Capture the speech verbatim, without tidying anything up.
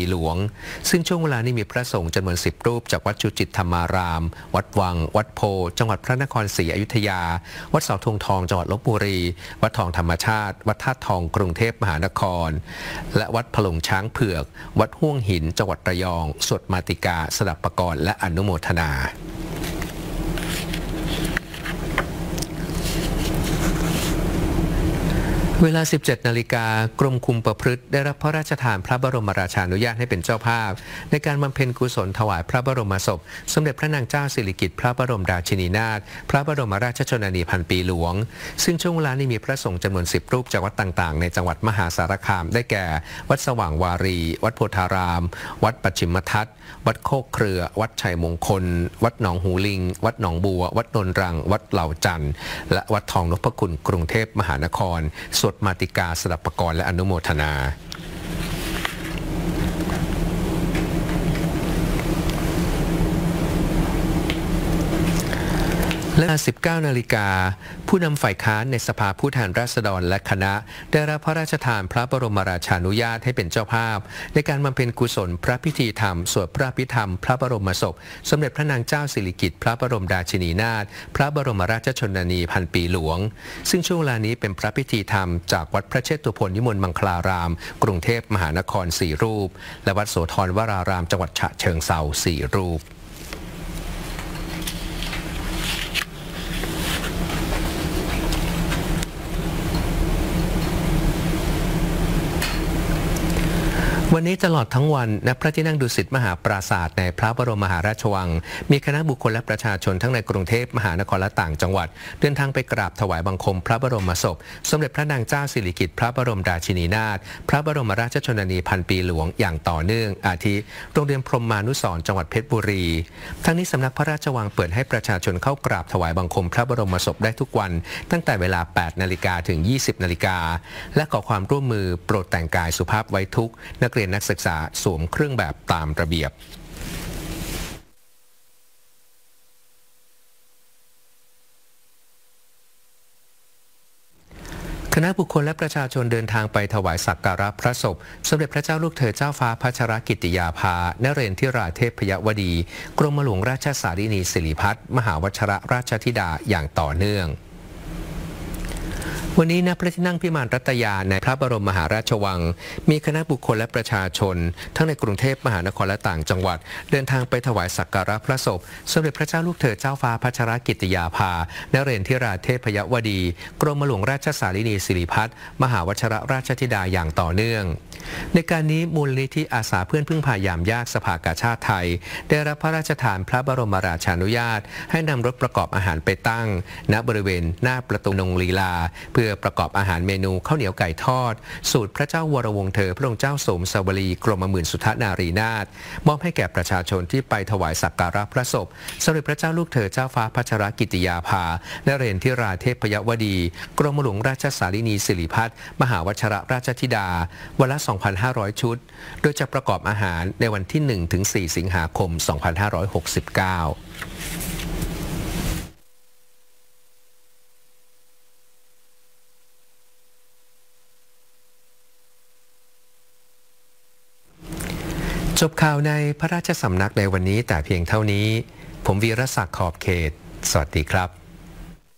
หลวงซึ่งช่วงเวลานี้มีพระสงฆ์จำนวนสิบรูปจากวัดจุจิตธรรมารามวัดวังวัดโพจังหวัดพระนครศรีอยุธยาวัดเสาธงทองจังหวัดลพบุรีวัดทองธรรมชาติวัดธาตุทองกรุงเทพมหานครและวัดพลงช้างเผือกวัดห้วงหินจังหวัดระยองสวดมาติกาสดับปกรณ์และอนุโมทนาเวลา สิบเจ็ดนาฬิกากรมคุมประพฤติได้รับพระราชทานพระบรมราชานุญาตให้เป็นเจ้าภาพในการบำเพ็ญกุศลถวายพระบรมศพสมเด็จพระนางเจ้าสิริกิติ์พระบรมราชินีนาถพระบรมราชชนนีพันปีหลวงซึ่งช่วงเวลานี้มีพระสงฆ์จำนวนสิบรูปจากวัดต่างๆในจังหวัดมหาสารคามได้แก่วัดสว่างวารีวัดโพธารามวัดปัจฉิมทัศน์วัดโคกเครือวัดชัยมงคลวัดหนองหูลิงวัดหนองบัววัดนนรังวัดเหล่าจันทร์และวัดทองนพคุณกรุงเทพมหานครสวดมาติกาสดับปกรณ์และอนุโมทนาและ สิบเก้านาฬิกาผู้นำฝ่ายค้านในสภาผู้แทนราษฎรและคณะได้รับพระราชทานพระบรมราชานุญาตให้เป็นเจ้าภาพในการบำเพ็ญกุศลพระพิธีธรรมสวดพระพิธรรมพระบรมศพสมเด็จพระนางเจ้าสิริกิติ์พระบรมราชินีนาถพระบรมราชชนนีพันปีหลวงซึ่งช่วงเวลานี้เป็นพระพิธีธรรมจากวัดพระเชตุพนวิมลมังคลารามกรุงเทพมหานครสี่รูปและวัดโสธรวรารามจังหวัดฉะเชิงเทราสี่รูปวันนี้ตลอดทั้งวันณพระที่นั่งดุสิตมหาปราสาทในพระบรมมหาราชวังมีคณะบุคคลและประชาชนทั้งในกรุงเทพมหานครและต่างจังหวัดเดินทางไปกราบถวายบังคมพระบรมศพสมเด็จพระนางเจ้าสิริกิติ์พระบรมราชินีนาถพระบรมราชชนนีพันปีหลวงอย่างต่อเนื่องอาทิโรงเรียนพรหมานุสรณ์จังหวัดเพชรบุรีทั้งนี้สำนักพระราชวังเปิดให้ประชาชนเข้ากราบถวายบังคมพระบรมศพได้ทุกวันตั้งแต่เวลา แปดนาฬิกา ถึง ยี่สิบนาฬิกาและขอความร่วมมือโปรดแต่งกายสุภาพไว้ทุกนักเรียนนักศึกษาสวมเครื่องแบบตามระเบียบคณะบุคคลและประชาชนเดินทางไปถวายสักการะพระศพสมเด็จพระเจ้าลูกเธอเจ้าฟ้าพัชรกิติยาภานเรนทิราเทพยวดีกรมหลวงราชสารินีสิริพัฒน์มหาวชรราชธิดาอย่างต่อเนื่องวันนี้ณพระที่นั่งพิมานรัตยาในพระบรมมหาราชวังมีคณะบุคคลและประชาชนทั้งในกรุงเทพมหานครและต่างจังหวัดเดินทางไปถวายสักการะพระศพสมเด็จพระเจ้าลูกเธอเจ้าฟ้าพัชรกิติยาภานเรนทิราเทพยวดีกรมหลวงราชสารินีสิริพัฒน์มหาวชรราชธิดาอย่างต่อเนื่องในการนี้มูลนิธิอาสาเพื่อนพึ่งพายามยากสภากาชาติไทยได้รับพระราชทานพระบรมราชานุญาตให้นำรถประกอบอาหารไปตั้งณบริเวณหน้าประตูนงลีลาเพื่อประกอบอาหารเมนูข้าวเหนียวไก่ทอดสูตรพระเจ้าวรวงศ์เธอพระองค์เจ้าสมสวลีกรมหมื่นสุทธนารีนาถมอบให้แก่ประชาชนที่ไปถวายสักการะพระศพสมเด็จพระเจ้าลูกเธอเจ้าฟ้าพัชรกิติยาภานเรนทิราเทพยวดีกรมหลวงราชสารินีสิริพัฒน์มหาวชรราชธิดาวันละ สองพันห้าร้อย ชุดโดยจะประกอบอาหารในวันที่ หนึ่งถึงสี่ สิงหาคม สองพันห้าร้อยหกสิบเก้าจบข่าวในพระราชสำนักในวันนี้แต่เพียงเท่านี้ผมวีรศักดิ์ขอบเขตสวัสดีครับ